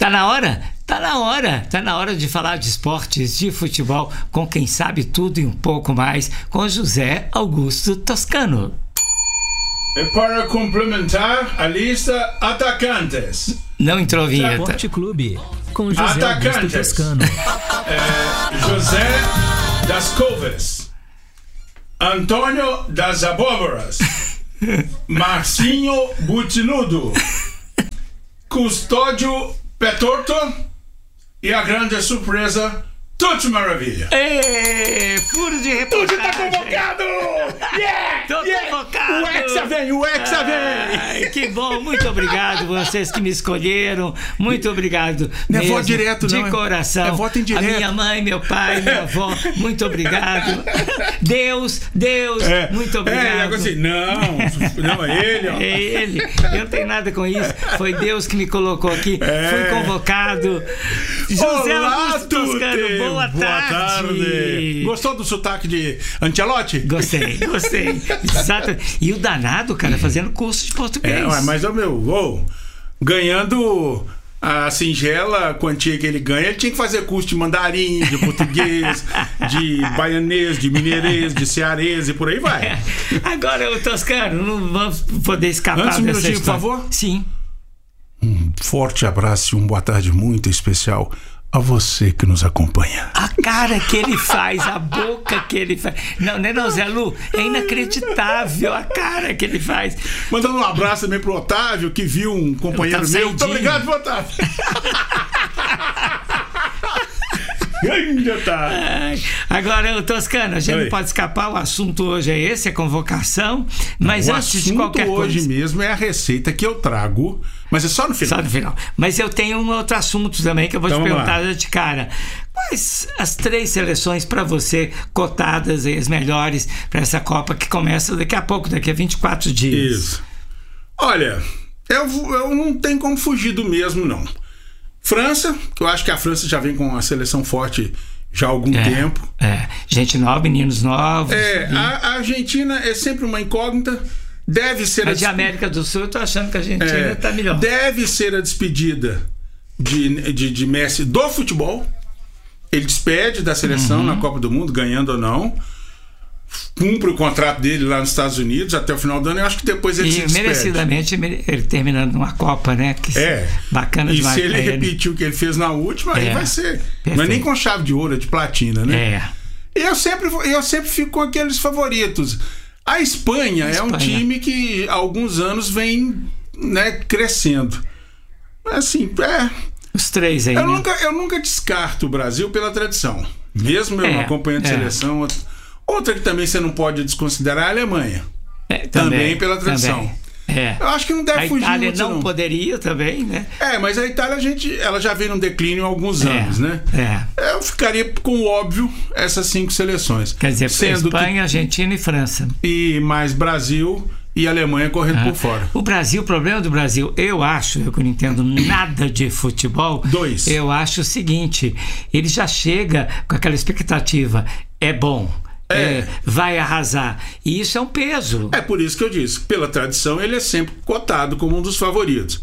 Tá na hora? Tá na hora. Tá na hora de falar de esportes, de futebol, com quem sabe tudo e um pouco mais, com José Augusto Toscano. E para complementar a lista, atacantes. Não entrou a vinheta. Esporte Clube, com José Augusto Toscano. José das Couves, Antônio das Abóboras, Marcinho Butinudo, Custódio Petorto e a grande surpresa, Tuti Maravilha. Furo de reportagem. Tuti tá convocado! Yeah! Tô convocado. O Hexa vem! Ai, que bom, muito obrigado vocês que me escolheram, muito obrigado. Não é voto direto, não. De coração. É voto indireto. A minha mãe, meu pai, minha avó, muito obrigado. Deus, muito obrigado. Assim, não, é ele, ó. É ele, eu não tenho nada com isso, foi Deus que me colocou aqui, fui convocado. José Augusto Toscano, boa tarde. Gostou do sotaque de Ancelotti? Gostei. Exato. E o danado, cara, fazendo curso de português. Mas ganhando a singela quantia que ele ganha, ele tinha que fazer curso de mandarim, de português, de baianês, de mineirês, de cearês e por aí vai. Agora, o Toscano, não vamos poder escapar dessa história. Antes um minutinho, por favor. Sim. Um forte abraço e uma boa tarde muito especial a você que nos acompanha. A cara que ele faz, a boca que ele faz. Não, Zé Lu, é inacreditável a cara que ele faz. Mandando um abraço também pro Otávio, que viu um companheiro meu. Muito obrigado, Otávio. Agora, o Toscano, a gente não pode escapar, o assunto hoje é esse, a convocação, mas antes de qualquer coisa... O assunto hoje mesmo é a receita que eu trago, mas é só no final. Só no final. Mas eu tenho um outro assunto também que eu vou te perguntar de cara. Quais as 3 seleções para você cotadas aí, as melhores para essa Copa que começa daqui a pouco, daqui a 24 dias? Isso. Olha, eu não tenho como fugir do mesmo, não. França, que eu acho que a França já vem com a seleção forte já há algum tempo. Gente nova, meninos novos. A Argentina é sempre uma incógnita. Deve ser Mas de América do Sul, eu tô achando que a Argentina tá melhor. Deve ser a despedida de Messi do futebol. Ele despede da seleção na Copa do Mundo, ganhando ou não. Cumpre o contrato dele lá nos Estados Unidos até o final do ano. Eu acho que depois ele se despede. E merecidamente ele terminando uma Copa, né? Bacana demais. E se ele repetir o que ele fez na última, aí vai ser. Perfeito. Não é nem com chave de ouro, é de platina, né? E eu sempre fico com aqueles favoritos. A Espanha é um time que há alguns anos vem, né, crescendo. Assim, Os 3 aí, eu nunca descarto o Brasil pela tradição. Mesmo eu acompanhando a seleção. Outra que também você não pode desconsiderar é a Alemanha. Também pela tradição. Eu acho que não deve fugir muito. A Itália não poderia também, né? Mas a Itália, ela já vem num declínio há alguns anos, né? Eu ficaria com o óbvio essas 5 seleções. Quer dizer, Espanha, Argentina e França. E mais Brasil e Alemanha correndo por fora. O problema do Brasil, eu que não entendo nada de futebol. 2. Eu acho o seguinte, ele já chega com aquela expectativa, é bom. Vai arrasar. E isso é um peso. É por isso que eu disse, pela tradição, ele é sempre cotado como um dos favoritos.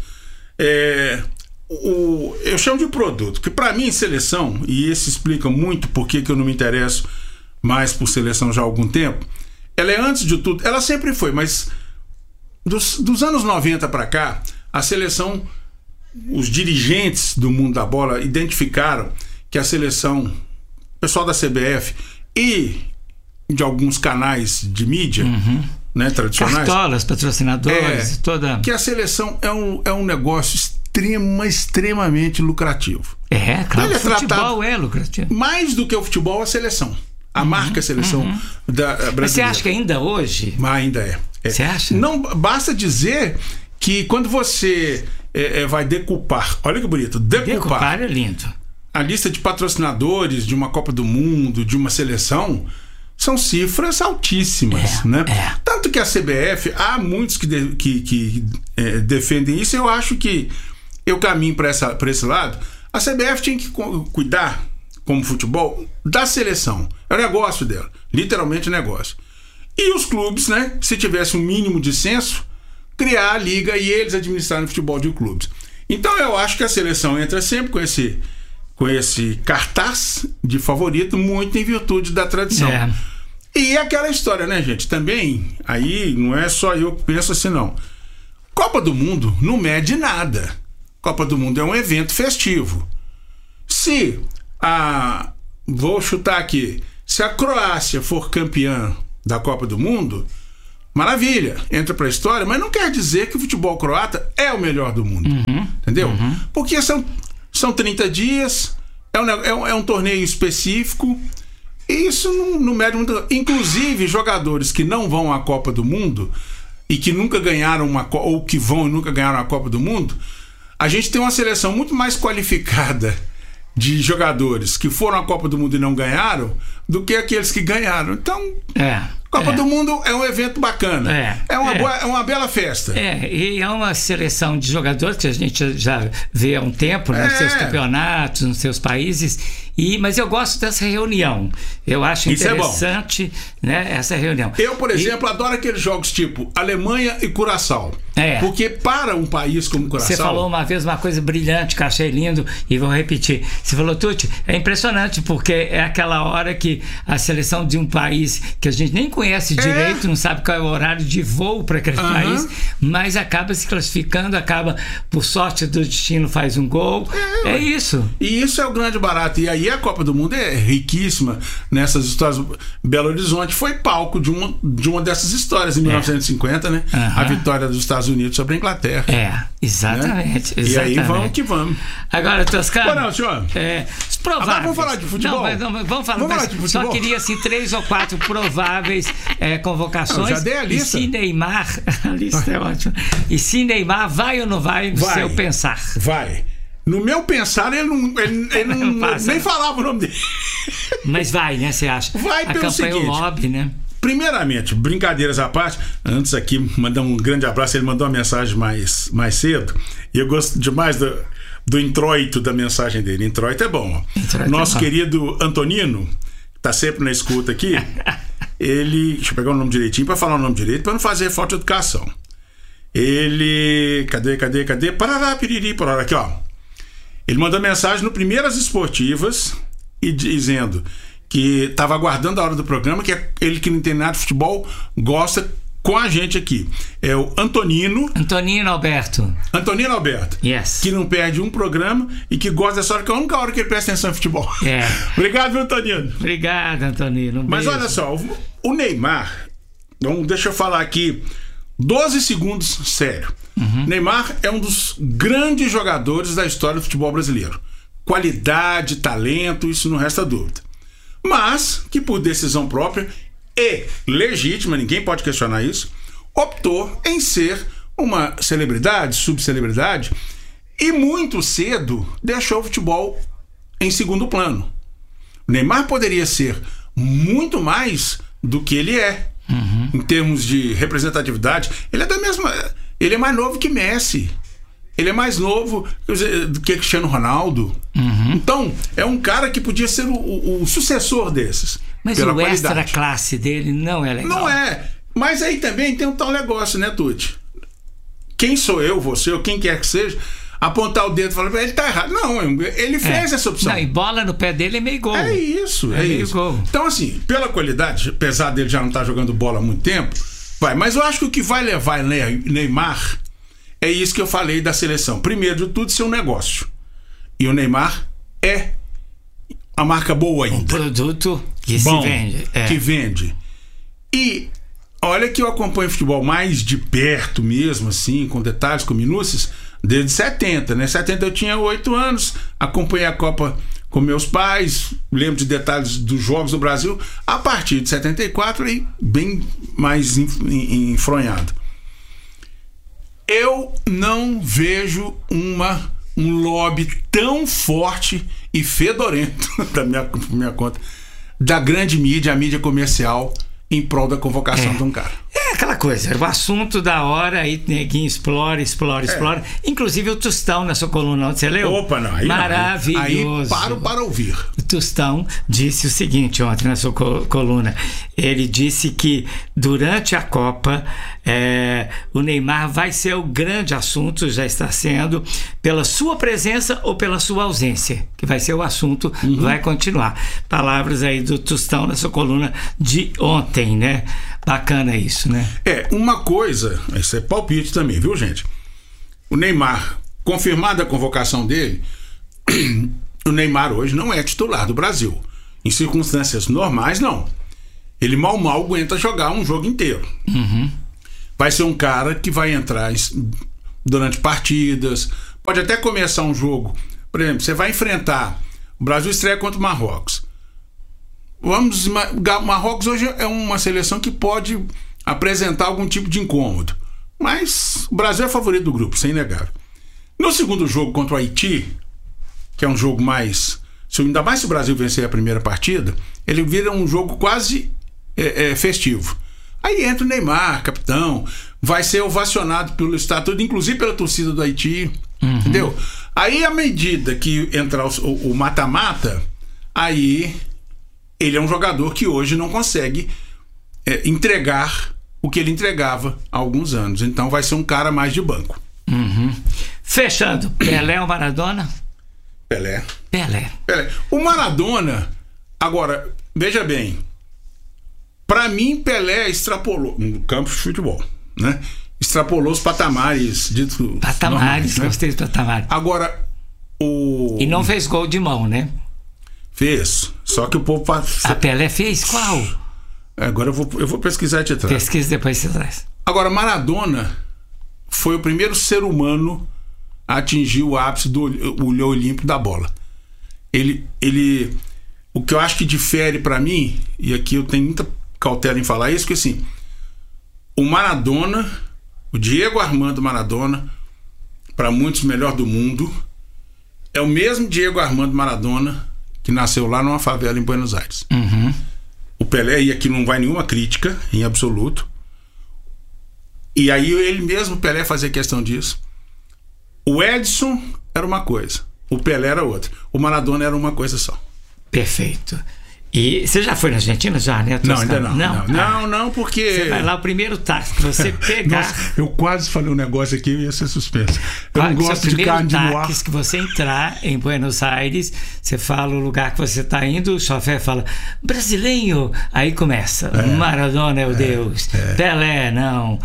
Eu chamo de produto, que para mim seleção, e esse explica muito por que eu não me interesso mais por seleção já há algum tempo, ela é, antes de tudo, ela sempre foi, mas dos anos 90 para cá, a seleção, os dirigentes do mundo da bola identificaram que a seleção, o pessoal da CBF e de alguns canais de mídia, né, tradicionais, cartolas, patrocinadores, que a seleção é um negócio extremamente lucrativo. Claro, o futebol é lucrativo. Mais do que o futebol, a seleção. A marca seleção brasileira. Mas você acha que ainda hoje? Mas ainda é. Você acha? Não basta dizer que quando você vai decupar, olha que bonito, decupar é lindo. A lista de patrocinadores de uma Copa do Mundo, de uma seleção, são cifras altíssimas, né? Tanto que a CBF, há muitos que defendem isso. Eu acho que eu caminho para esse lado. A CBF tinha que cuidar, como futebol, da seleção. É o negócio dela, literalmente negócio. E os clubes, né, se tivesse um mínimo de senso, criar a liga e eles administrarem o futebol de clubes. Então eu acho que a seleção entra sempre com esse cartaz de favorito, muito em virtude da tradição. E aquela história, né, gente? Também, aí não é só eu que penso assim, não. Copa do Mundo não mede nada. Copa do Mundo é um evento festivo. Se vou chutar aqui, se a Croácia for campeã da Copa do Mundo, maravilha, entra pra história, mas não quer dizer que o futebol croata é o melhor do mundo. Entendeu? Porque são 30 dias, é um torneio específico, e isso não mede muito. Inclusive, jogadores que não vão à Copa do Mundo e que nunca ganharam ou que vão e nunca ganharam a Copa do Mundo, a gente tem uma seleção muito mais qualificada de jogadores que foram à Copa do Mundo e não ganharam do que aqueles que ganharam. Então, Copa do Mundo é um evento bacana. É uma bela festa. E é uma seleção de jogadores que a gente já vê há um tempo nos seus campeonatos, nos seus países. Mas eu gosto dessa reunião. Eu acho interessante, né, essa reunião. Eu, por exemplo, adoro aqueles jogos tipo Alemanha e Curaçao. Porque para um país como Curaçao... Você falou uma vez uma coisa brilhante que eu achei lindo e vou repetir. Você falou, Tuti, é impressionante porque é aquela hora que a seleção de um país que a gente nem conhece direito, não sabe qual é o horário de voo para aquele país, mas acaba se classificando, acaba, por sorte do destino, faz um gol. É isso. E isso é o grande barato. E aí a Copa do Mundo é riquíssima nessas histórias. Belo Horizonte foi palco de uma dessas histórias em 1950, né? A vitória dos Estados Unidos sobre a Inglaterra. Exatamente. Né? E aí vamos que vamos. Agora, Toscano. Não, senhor. Os prováveis. Vamos falar de futebol? Não, vamos falar de futebol. Só queria assim 3 ou 4 prováveis convocações. Eu já dei a lista. E se Neymar, a lista é ótima. E se Neymar vai ou não vai no seu pensar? Vai. No meu pensar, ele não nem falava o nome dele. Mas vai, né? Você acha? Vai pelo seguinte. A campanha, o lobby, né? Primeiramente, brincadeiras à parte, antes aqui, mandar um grande abraço. Ele mandou uma mensagem mais cedo. E eu gosto demais do introito da mensagem dele. Introito é bom. Nosso querido Antonino, que tá sempre na escuta aqui, ele... Deixa eu pegar o nome direitinho para falar o nome direito, para não fazer falta de educação. Ele... Cadê? Parará, piriri, parará. Aqui, ó. Ele mandou mensagem no Primeiras Esportivas e dizendo que estava aguardando a hora do programa, que ele que não entende nada de futebol gosta com a gente aqui. É o Antonino Alberto. Yes. Que não perde um programa e que gosta dessa hora, que é a única hora que ele presta atenção em futebol. Obrigado, meu Antonino. Obrigado, Antonino. Mas olha só, o Neymar, então deixa eu falar aqui 12 segundos, sério. Neymar é um dos grandes jogadores da história do futebol brasileiro. Qualidade, talento, isso não resta dúvida. Mas que por decisão própria e legítima, ninguém pode questionar isso, optou em ser uma celebridade, subcelebridade, e muito cedo deixou o futebol em segundo plano. O Neymar poderia ser muito mais do que ele é. Em termos de representatividade, ele é mais novo que Messi, ele é mais novo do que Cristiano Ronaldo. Então é um cara que podia ser o sucessor desses. Mas o extra classe dele não é legal. Não é, mas aí também tem um tal negócio, né, Tuti? Quem sou eu, você ou quem quer que seja, apontar o dedo e falar, ele tá errado. Não, ele fez essa opção. Não, e bola no pé dele é meio gol. É isso. Gol. Então, assim, pela qualidade, apesar dele já não estar jogando bola há muito tempo, vai. Mas eu acho que o que vai levar Neymar é isso que eu falei da seleção. Primeiro de tudo, ser um negócio. E o Neymar é a marca boa ainda. Um produto que bom, se vende. Que vende. E olha que eu acompanho futebol mais de perto mesmo, assim, com detalhes, com minúcias, desde 70, né? 70 eu tinha 8 anos, acompanhei a Copa com meus pais, lembro de detalhes dos jogos do Brasil, a partir de 74 aí bem mais enfronhado. Eu não vejo um lobby tão forte e fedorento da minha conta, da grande mídia, a mídia comercial, em prol da convocação de um cara. É aquela coisa, o assunto da hora, aí neguinho explora. Inclusive o Tostão na sua coluna, onde você leu? Opa, não. Aí maravilhoso. Não. Aí para ouvir. O Tostão disse o seguinte ontem na sua coluna. Ele disse que durante a Copa o Neymar vai ser o grande assunto, já está sendo, pela sua presença ou pela sua ausência, que vai ser o assunto, vai continuar. Palavras aí do Tostão na sua coluna de ontem, né? Bacana isso, né? Uma coisa, isso é palpite também, viu, gente? O Neymar, confirmada a convocação dele, o Neymar hoje não é titular do Brasil. Em circunstâncias normais, não. Ele mal aguenta jogar um jogo inteiro. Vai ser um cara que vai entrar durante partidas, pode até começar um jogo. Por exemplo, você vai enfrentar, o Brasil estreia contra o Marrocos. O Marrocos hoje é uma seleção que pode apresentar algum tipo de incômodo, mas o Brasil é favorito do grupo, sem negar. No segundo jogo contra o Haiti, que é um jogo mais, ainda mais se o Brasil vencer a primeira partida, ele vira um jogo quase festivo. Aí entra o Neymar, capitão, vai ser ovacionado pelo estado, inclusive pela torcida do Haiti, entendeu? Aí, à medida que entrar o mata-mata, aí ele é um jogador que hoje não consegue entregar o que ele entregava há alguns anos. Então vai ser um cara mais de banco. Fechando, Pelé ou Maradona? Pelé. O Maradona, agora, veja bem, para mim Pelé extrapolou no campo de futebol, né? Extrapolou os patamares normais, né? Gostei dos patamares. Agora e não fez gol de mão, né? Fez, só que o povo... A Pelé fez qual? Agora eu vou pesquisar e te trago. Pesquisa depois você traz. Agora, Maradona foi o primeiro ser humano a atingir o ápice do olho olímpico da bola. O que eu acho que difere para mim, e aqui eu tenho muita cautela em falar isso, que assim, o Maradona, o Diego Armando Maradona, para muitos o melhor do mundo, é o mesmo Diego Armando Maradona que nasceu lá numa favela em Buenos Aires. O Pelé, e aqui não vai nenhuma crítica em absoluto, e aí ele mesmo, Pelé, fazia questão disso. O Edson era uma coisa, o Pelé era outra, o Maradona era uma coisa só. Perfeito. E você já foi na Argentina já, né? Não, ainda não, porque... Você vai lá, o primeiro táxi que você pegar... Nossa, eu quase falei um negócio aqui e ia ser suspenso. Eu não gosto de carne de moar. Táxi que você entrar em Buenos Aires, você fala o lugar que você está indo, o chofer fala, brasileiro, aí começa, Maradona é o Deus, Pelé, não,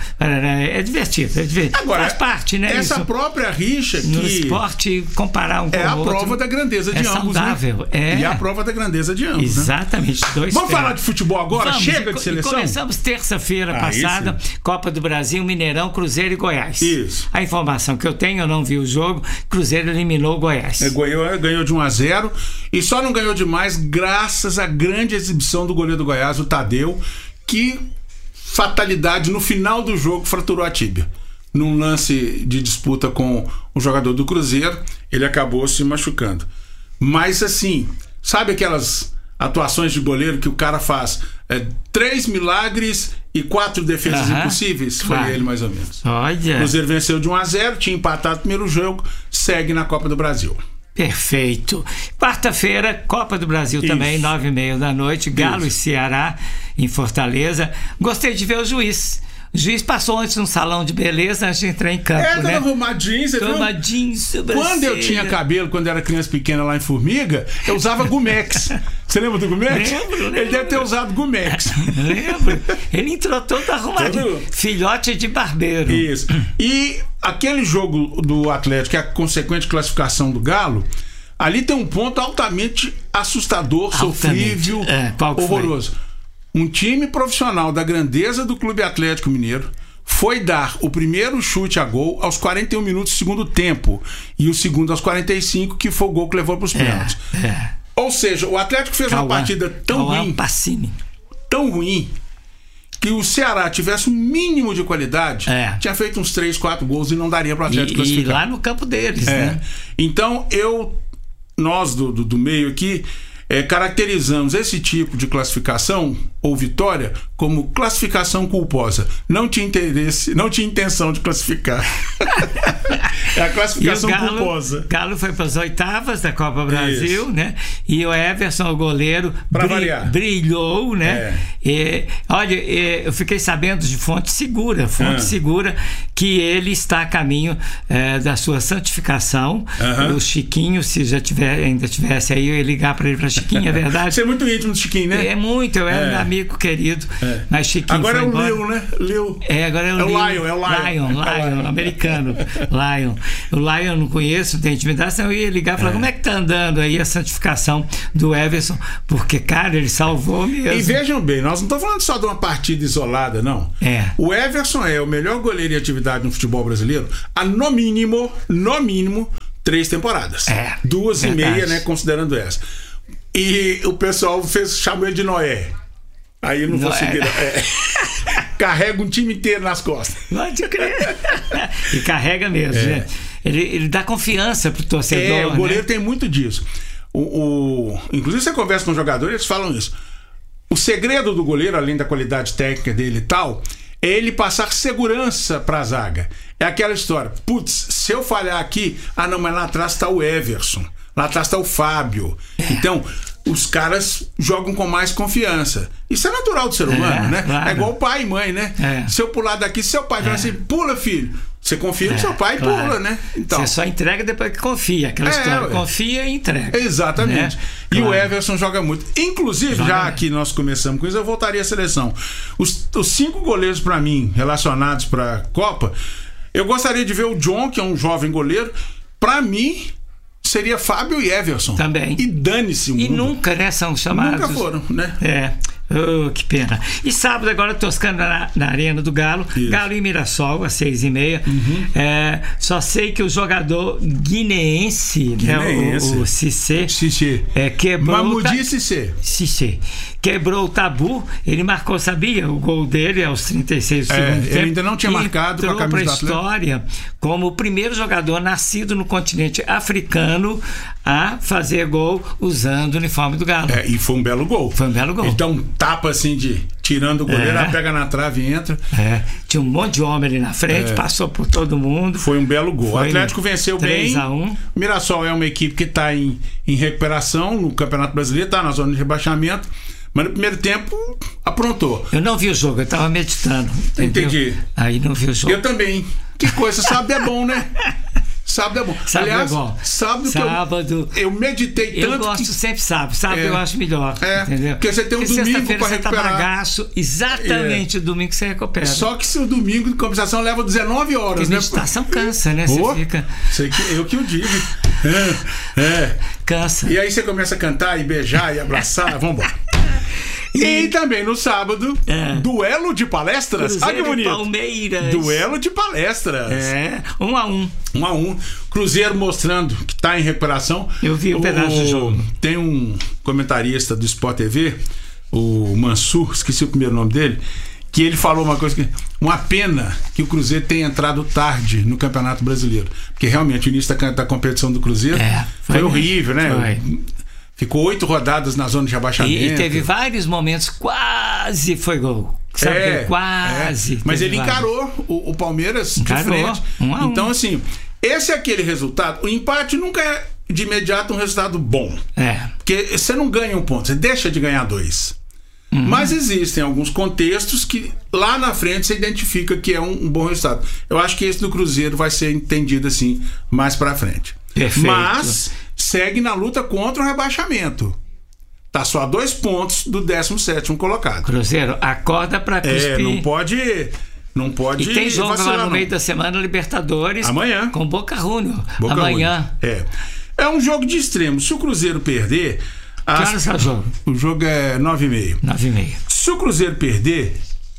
é divertido, Agora, faz parte, né? Essa isso, própria rixa que... No esporte, comparar um com o outro... É a prova da grandeza de ambos, saudável, né? E a prova da grandeza de ambos, Exatamente. Vamos falar de futebol agora? Chega de seleção? Começamos terça-feira passada, Copa do Brasil, Mineirão, Cruzeiro e Goiás. Isso. A informação que eu tenho, eu não vi o jogo, Cruzeiro eliminou o Goiás. Ganhou de 1-0 e só não ganhou demais graças à grande exibição do goleiro do Goiás, o Tadeu, que fatalidade, no final do jogo fraturou a tíbia. Num lance de disputa com o jogador do Cruzeiro, ele acabou se machucando. Mas assim, sabe aquelas atuações de goleiro que o cara faz 3 milagres e 4 defesas impossíveis? Foi ele, mais ou menos. Olha. O Cruzeiro venceu de 1-0, tinha empatado o primeiro jogo, segue na Copa do Brasil. Perfeito. Quarta-feira, Copa do Brasil também, 9h30 da noite, Galo e Ceará em Fortaleza. Gostei de ver o juiz. O juiz passou antes num salão de beleza antes de entrar em campo, né? Arrumadinho, você viu? Arrumadinho, quando eu tinha cabelo, quando era criança pequena lá em Formiga, eu usava Gumex. Você lembra do Gumex? Lembro. Ele deve ter usado Gumex. Lembro. Ele entrou todo arrumadinho. Filhote de barbeiro. Isso. E aquele jogo do Atlético, que é a consequente classificação do Galo, ali tem um ponto altamente assustador, sofrível, horroroso. Um time profissional da grandeza do Clube Atlético Mineiro foi dar o primeiro chute a gol aos 41 minutos do segundo tempo e o segundo aos 45, que foi o gol que levou para os pênaltis. Ou seja, o Atlético fez uma partida tão ruim que o Ceará tivesse um mínimo de qualidade, tinha feito uns 3, 4 gols e não daria para o Atlético classificar. E lá no campo deles, né? Então, nós do meio aqui, caracterizamos esse tipo de classificação ou vitória como classificação culposa. Não tinha interesse, não tinha intenção de classificar. É a classificação culposa. Galo foi para as oitavas da Copa Brasil, né? E o Everson, o goleiro, brilhou, né? Olha, eu fiquei sabendo de fonte segura, que ele está a caminho da sua santificação. O Chiquinho, se já ainda tivesse aí, eu ia ligar para ele, para Chiquinho, é verdade? Você é muito íntimo do Chiquinho, né? É muito, eu era meu amigo querido. Mas Chiquinho agora foi embora. Leo, né? Leo. Agora é o Lion, americano. Lion. O Lion eu não conheço, não tenho intimidade, senão eu ia ligar e falar como é que tá andando aí a santificação do Everson, porque, cara, ele salvou mesmo. E vejam bem, nós não estamos falando só de uma partida isolada, não. O Everson é o melhor goleiro em atividade no futebol brasileiro há no mínimo 3 temporadas. 2,5, né, considerando essa. E o pessoal chamou ele de Noé. Aí eu não vou seguir. Carrega um time inteiro nas costas. Pode crer. E carrega mesmo, né? Ele dá confiança pro torcedor. O goleiro tem muito disso. Inclusive, você conversa com os jogadores, eles falam isso. O segredo do goleiro, além da qualidade técnica dele e tal, é ele passar segurança pra zaga. É aquela história. Putz, se eu falhar aqui, não, mas lá atrás tá o Everson. Lá atrás tá o Fábio. Então, os caras jogam com mais confiança. Isso é natural do ser humano, né? Claro. É igual pai e mãe, né? Se eu pular daqui, seu pai vai assim, pula, filho. Você confia no seu pai e pula, né? Então, você só entrega depois que confia. Aquela história, confia e entrega. Exatamente. Né? E o Everson joga muito. Inclusive, já que nós começamos com isso, eu voltaria à seleção. Os 5 goleiros, para mim, relacionados para a Copa, eu gostaria de ver o John, que é um jovem goleiro. Para mim, seria Fábio e Everson. Também. E dane-se o mundo. E nunca, né? São chamados. Nunca foram, né? Que pena. E sábado agora Toscana na Arena do Galo. Isso. Galo e Mirassol às 6h30. Só sei que o jogador guineense, né, o Cissé, quebrou. Mamudi Cissé quebrou o tabu. Ele marcou, sabia? O gol dele aos 36 do segundo tempo. Ele ainda não tinha marcado com a camisa da história como o primeiro jogador nascido no continente africano a fazer gol usando o uniforme do Galo. E foi um belo gol. Então, tapa assim de tirando o goleiro, ela pega na trave e entra. Tinha um monte de homem ali na frente, passou por todo mundo. Foi um belo gol. O Atlético venceu 3 bem. 3-1. O Mirassol é uma equipe que está em recuperação no Campeonato Brasileiro, está na zona de rebaixamento. Mas no primeiro tempo aprontou. Eu não vi o jogo, eu estava meditando. Entendi. Aí não vi o jogo. Eu também. Que coisa, sábado é bom, né? Sábado é bom. Aliás, é bom. Sábado eu meditei tanto. Eu gosto sempre sábado. Sábado eu acho melhor. Entendeu? Porque você tem um domingo para recuperar. Você tá bagaço, exatamente o domingo que você recupera. Só que se o domingo de compensação leva 19 horas, porque né? meditação cansa, né? Você fica. Eu que o digo. Cansa. E aí você começa a cantar e beijar e abraçar. Vambora. E também no sábado, duelo de palestras. Cruzeiro que bonito. E Palmeiras. Duelo de palestras. 1-1. 1-1. Cruzeiro mostrando que está em recuperação. Eu vi um pedaço do jogo. Tem um comentarista do Sport TV, o Mansur, esqueci o primeiro nome dele, que ele falou uma coisa uma pena que o Cruzeiro tenha entrado tarde no Campeonato Brasileiro. Porque realmente o início da competição do Cruzeiro foi horrível, né? Ficou 8 rodadas na zona de rebaixamento. E teve vários momentos, quase foi gol. Sabe? Quase. Mas ele encarou o Palmeiras de frente. 1-1. Então, assim, esse é aquele resultado. O empate nunca é de imediato um resultado bom. Porque você não ganha um ponto, você deixa de ganhar 2. Mas existem alguns contextos que lá na frente você identifica que é um bom resultado. Eu acho que esse do Cruzeiro vai ser entendido assim mais pra frente. Perfeito. Mas segue na luta contra o rebaixamento. Tá só a 2 pontos do 17º colocado. Cruzeiro, acorda pra cuspir. Não pode. E tem jogo lá no meio da semana, Libertadores. Amanhã. Com Boca Juniors. Amanhã. É um jogo de extremo. Se o Cruzeiro perder... Que horas é o jogo? O jogo é 9h30. 9h30. Se o Cruzeiro perder,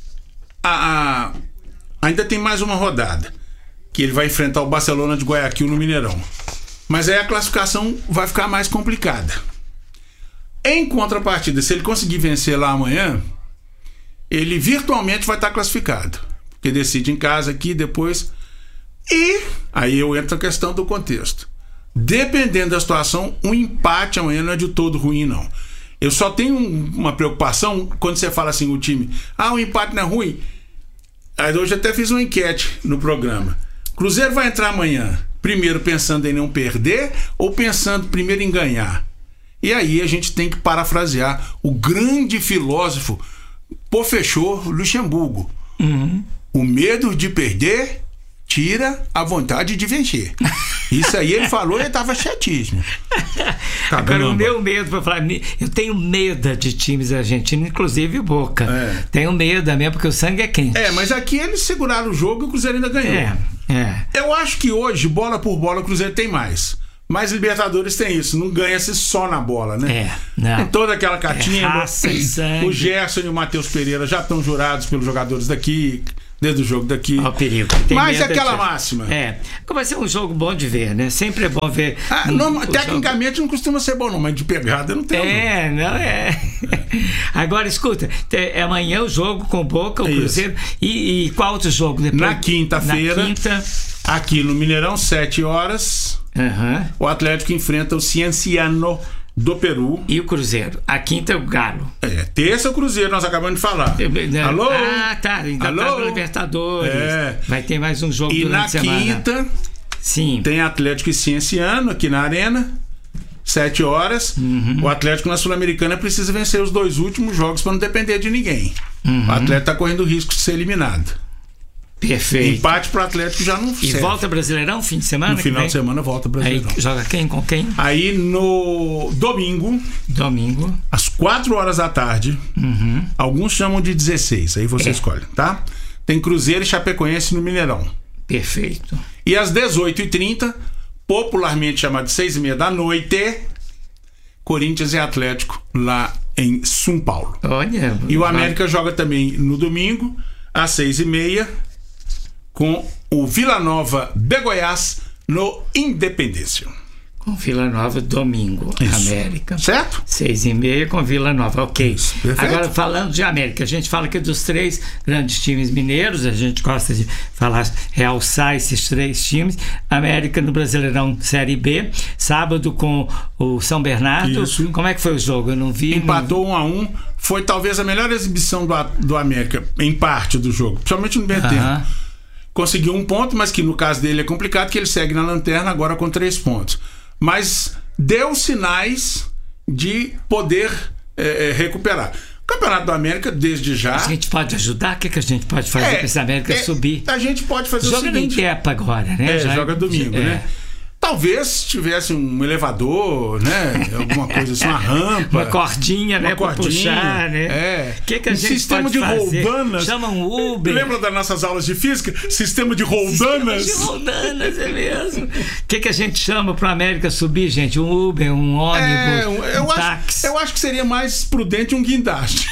ainda tem mais uma rodada. Que ele vai enfrentar o Barcelona de Guayaquil no Mineirão. Mas aí a classificação vai ficar mais complicada. Em contrapartida, se ele conseguir vencer lá amanhã, ele virtualmente vai estar classificado. Porque decide em casa aqui, depois. E aí eu entro na questão do contexto. Dependendo da situação, um empate amanhã não é de todo ruim, não. Eu só tenho uma preocupação quando você fala assim, o time, o empate não é ruim. Aí hoje até fiz uma enquete no programa. Cruzeiro vai entrar amanhã, primeiro pensando em não perder ou pensando primeiro em ganhar? E aí a gente tem que parafrasear o grande filósofo Professor Luxemburgo. O medo de perder tira a vontade de vencer. Isso aí ele falou e estava chatíssimo. Agora, o meu medo, para falar, eu tenho medo de times argentinos, inclusive o Boca. Tenho medo mesmo, porque o sangue é quente. Mas aqui eles seguraram o jogo e o Cruzeiro ainda ganhou. Eu acho que hoje, bola por bola, o Cruzeiro tem mais. Mas Libertadores tem isso, não ganha-se só na bola, né? Tem toda aquela catimba. O Gerson e o Matheus Pereira já estão jurados pelos jogadores daqui, desde o jogo daqui. Perigo. Mas aquela máxima. Vai ser um jogo bom de ver, né? Sempre é bom ver. Tecnicamente não costuma ser bom, não, mas de pegada não tem. Agora, escuta, amanhã o jogo com o Boca, o Cruzeiro. E qual outro jogo depois? Na quinta-feira. Aqui no Mineirão, 7 horas. O Atlético enfrenta o Cienciano do Peru. E o Cruzeiro? A quinta é o Galo. Terça é o Cruzeiro, nós acabamos de falar. Alô? Ainda tá no Libertadores. Vai ter mais um jogo durante a semana. E na quinta, tem Atlético e Cienciano aqui na Arena, 7 horas. O Atlético na Sul-Americana precisa vencer os 2 últimos jogos para não depender de ninguém. O Atlético está correndo o risco de ser eliminado. Perfeito. Empate pro Atlético já não serve. E volta Brasileirão fim de semana? No final de semana volta Brasileirão. Aí joga quem com quem? Aí no domingo, às 4 horas da tarde, alguns chamam de 16, aí você escolhe, tá? Tem Cruzeiro e Chapecoense no Mineirão. Perfeito. E às 18h30, popularmente chamado de 6h30 da noite, Corinthians e Atlético lá em São Paulo. Olha. E o América joga também no domingo, às 6h30, com o Vila Nova de Goiás no Independência. Com Vila Nova domingo, América. Certo? 6h30 com Vila Nova, ok. Isso, perfeito. Agora, falando de América, a gente fala que dos 3 grandes times mineiros, a gente gosta de falar, realçar esses 3 times. América no Brasileirão Série B, sábado com o São Bernardo. Isso. Como é que foi o jogo? Eu não vi. Empatou 1-1. Foi talvez a melhor exibição do América, em parte do jogo, principalmente no primeiro tempo. Conseguiu 1 ponto, mas que no caso dele é complicado, que ele segue na lanterna agora com 3 pontos. Mas deu sinais de poder recuperar. O Campeonato do América, desde já... A gente pode ajudar? O que a gente pode fazer para esse América subir? A gente pode fazer o seguinte... Joga no Intepa agora, né? Joga domingo, né? Talvez tivesse um elevador, né? Alguma coisa assim, uma rampa. Uma cordinha, né? Pra puxar, né? Que a gente sistema pode de fazer? roldanas. Chama um Uber. Lembra das nossas aulas de física? Sistema de roldanas. Sistema de roldanas, é mesmo. O que a gente chama pro América subir, gente? Um Uber, um ônibus, táxi. Eu acho que seria mais prudente um guindaste.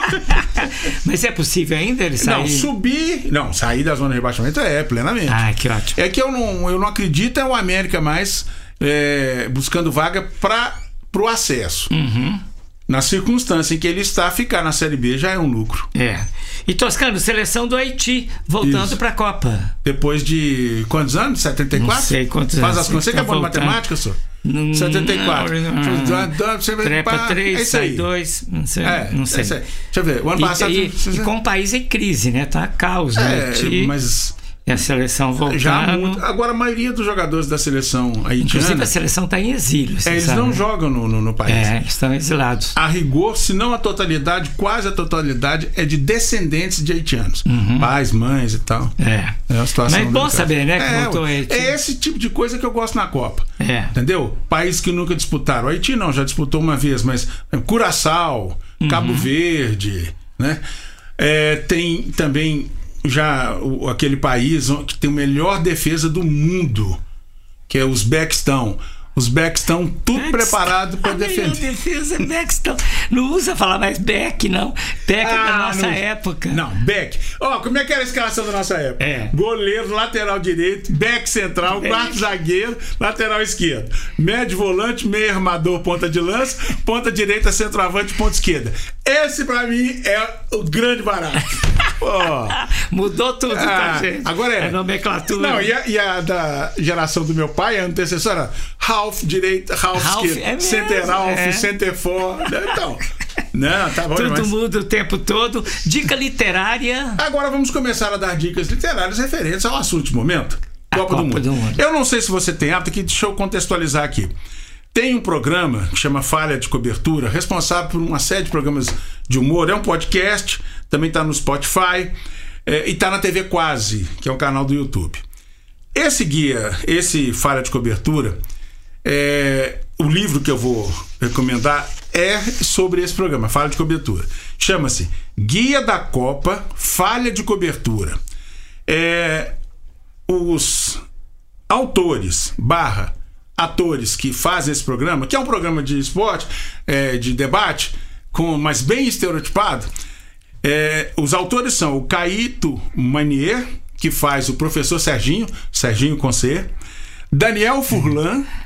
Mas é possível ainda ele sair? Sair da zona de rebaixamento plenamente. Que ótimo. É que eu não acredito o América mais buscando vaga pro acesso. Na circunstância em que ele está, ficar na Série B já é um lucro. E Toscano, seleção do Haiti voltando para a Copa. Depois de quantos anos? 74? Não sei quantos anos. Faz as contas. Você que é bom de matemática, senhor? 74. Trepa 3, sai 2. Não sei. Deixa eu ver. O ano passado. E com o país em crise, né? Tá caos, né? Mas. E a seleção voltando. Agora, a maioria dos jogadores da seleção haitiana... Inclusive, a seleção está em exílio. Eles não jogam no país. Eles estão exilados. A rigor, se não a totalidade, quase a totalidade, é de descendentes de haitianos. Pais, mães e tal. É uma situação Mas é bom saber, né? Que voltou Haiti. É esse tipo de coisa que eu gosto na Copa. Entendeu? Países que nunca disputaram. O Haiti não, já disputou uma vez, mas Curaçao, Cabo Verde, né? Tem também... já aquele país que tem a melhor defesa do mundo, que é os Uzbequistão. Os Uzbequistão tudo preparado para defender. A defesa é Uzbequistão. Não usa falar mais Beck, não. Beck é da nossa época. Não, Beck. Como é que era a escalação da nossa época? Goleiro, lateral direito, Beck central, quarto zagueiro, lateral esquerdo. Médio volante, meio armador, ponta de lança, ponta direita, centroavante, ponta esquerda. Esse, para mim, é o grande barato. Mudou tudo, tá, gente? Agora é. A nomenclatura. Não, e a da geração do meu pai, a antecessora, half direita, half esquerda, center half, center for. Então, não, tá bom tudo demais. muda o tempo todo. Dica literária. Agora vamos começar a dar dicas literárias referentes ao assunto de momento. Copa do Mundo. Eu não sei se você tem hábito aqui, deixa eu contextualizar aqui. Tem um programa que chama Falha de Cobertura, responsável por uma série de programas de humor. É um podcast, também está no Spotify e está na TV Quase, que é um canal do YouTube. Esse Falha de Cobertura, o livro que eu vou recomendar é sobre esse programa, Falha de Cobertura. Chama-se Guia da Copa, Falha de Cobertura. Os autores / atores que fazem esse programa, que é um programa de esporte, de debate, mas bem estereotipado, os autores são o Caíto Manier, que faz o professor Serginho com C, Daniel Furlan,